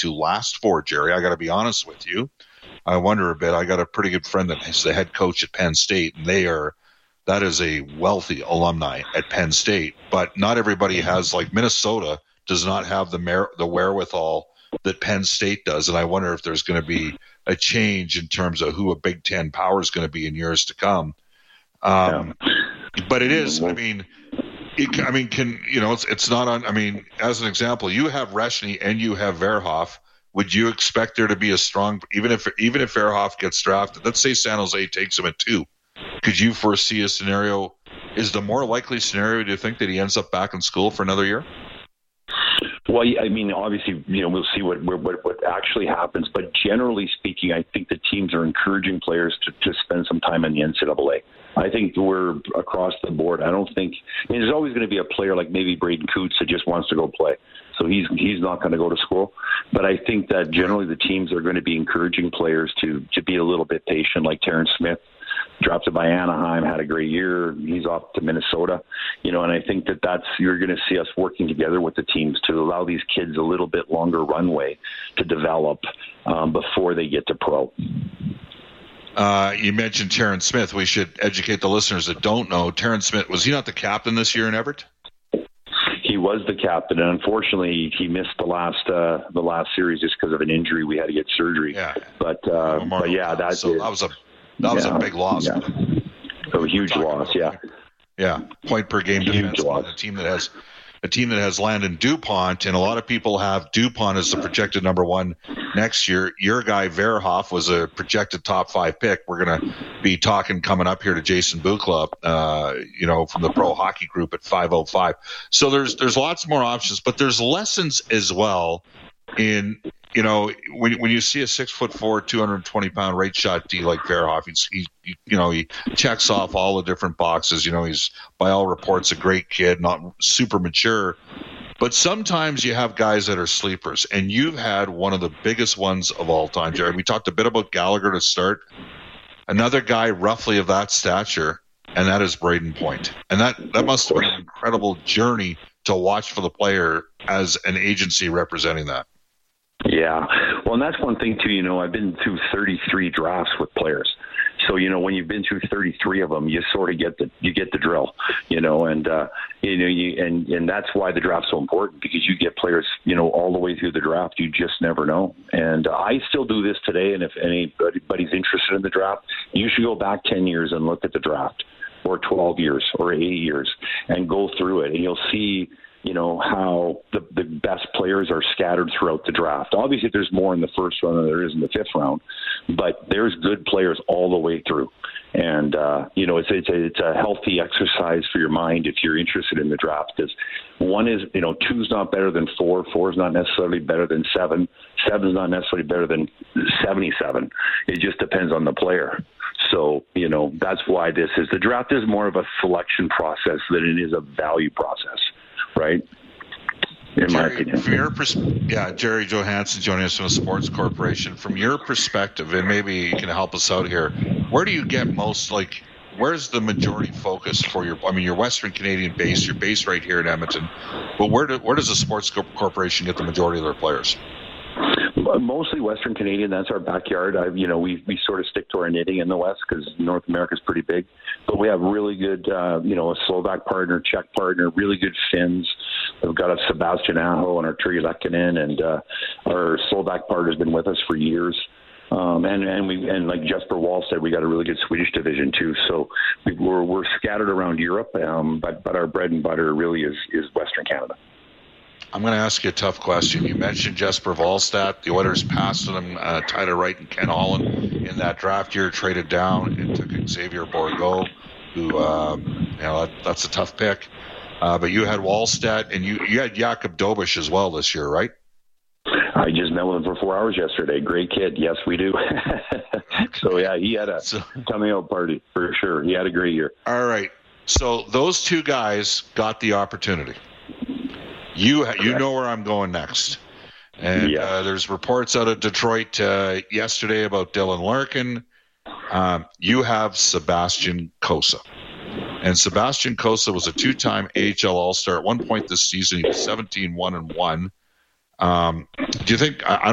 to last for, Jerry. I got to be honest with you. I wonder a bit. I got a pretty good friend that is the head coach at Penn State, and that is a wealthy alumni at Penn State. But not everybody has, like Minnesota does not have the wherewithal that Penn State does, and I wonder if there's going to be a change in terms of who a Big Ten power is going to be in years to come. But it is. I mean, it's not on. I mean, as an example, you have Reshny and you have Verhoff. Would you expect there to be a strong, even if Verhoff gets drafted? Let's say San Jose takes him at 2. Could you foresee a scenario? Is the more likely scenario, do you think, that he ends up back in school for another year? Well, I mean, obviously, we'll see what actually happens. But generally speaking, I think the teams are encouraging players to spend some time in the NCAA. I think we're across the board. I don't think there's always going to be a player like maybe Braden Coots that just wants to go play. So he's not going to go to school. But I think that generally the teams are going to be encouraging players to be a little bit patient, like Terrence Smith. Drafted by Anaheim, had a great year. He's off to Minnesota, and I think you're going to see us working together with the teams to allow these kids a little bit longer runway to develop before they get to pro. You mentioned Terrence Smith. We should educate the listeners that don't know. Terrence Smith, was he not the captain this year in Everett? He was the captain, and unfortunately, he missed the last series just because of an injury. We had to get surgery. Yeah, but yeah, that was a big loss. Yeah. A huge loss. Yeah. Yeah. Point per game defense. A team that has Landon Dupont, and a lot of people have Dupont as the projected number 1 next year. Your guy Verhoff was a projected top 5 pick. We're going to be talking coming up here to Jason Bukla, from the Pro Hockey Group at 5:05. So there's lots more options, but there's lessons as well in. When you see a 6'4", 220-pound rate shot D like Verhoff, he checks off all the different boxes. He's by all reports a great kid, not super mature. But sometimes you have guys that are sleepers, and you've had one of the biggest ones of all time, Jerry. We talked a bit about Gallagher to start. Another guy roughly of that stature, and that is Braden Point. And that must have been an incredible journey to watch for the player as an agency representing that. Yeah. Well, and that's one thing, too. I've been through 33 drafts with players. So, when you've been through 33 of them, you sort of get the drill, and that's why the draft's so important, because you get players, all the way through the draft. You just never know. And I still do this today. And if anybody's interested in the draft, you should go back 10 years and look at the draft, or 12 years or 8 years, and go through it. And you'll see, how the best players are scattered throughout the draft. Obviously, there's more in the first round than there is in the fifth round, but there's good players all the way through. And, it's a healthy exercise for your mind if you're interested in the draft, because one is, 2's not better than 4. 4's not necessarily better than 7. 7's not necessarily better than 77. It just depends on the player. So, that's why the draft is more of a selection process than it is a value process. Right? In my opinion. From your Jerry Johansson joining us from the Sports Corporation. From your perspective, and maybe you can help us out here, where do you get most, where's the majority focus for your Western Canadian base, your base right here in Edmonton, but where does the Sports Corporation get the majority of their players? Mostly Western Canadian. That's our backyard. We sort of stick to our knitting in the West because North America is pretty big. But we have really good, a Slovak partner, Czech partner, really good Finns. We've got a Sebastian Aho and Arturi Lekkinen, and our Slovak partner has been with us for years. And like Jesper Wall said, we got a really good Swedish division too. So we're scattered around Europe, but our bread and butter really is Western Canada. I'm going to ask you a tough question. You mentioned Jesper Wallstedt. The Oilers passed on him, Tyler Wright and Ken Holland in that draft year, traded down and took Xavier Bourgault, who, that's a tough pick. But you had Wallstedt, and you had Jakub Dobiš as well this year, right? I just met with him for 4 hours yesterday. Great kid. Yes, we do. So, yeah, he had a coming out party for sure. He had a great year. All right. So those two guys got the opportunity. You know where I'm going next. And there's reports out of Detroit yesterday about Dylan Larkin. You have Sebastian Cossa. And Sebastian Cossa was a 2-time AHL All-Star. At one point this season, he was 17-1-1. Do you think